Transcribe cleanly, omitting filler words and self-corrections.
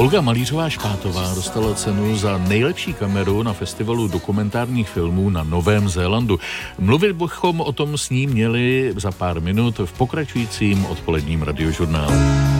Olga Malířová-Špátová dostala cenu za nejlepší kameru na festivalu dokumentárních filmů na Novém Zélandu. Mluvit bychom o tom s ní měli za pár minut v pokračujícím odpoledním radiožurnálu.